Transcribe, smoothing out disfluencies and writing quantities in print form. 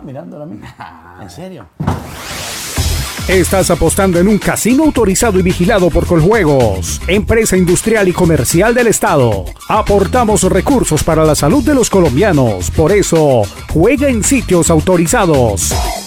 mirándolo a mí. ¿En serio? Estás apostando en un casino autorizado y vigilado por Coljuegos, empresa industrial y comercial del Estado. Aportamos recursos para la salud de los colombianos. Por eso, juega en sitios autorizados.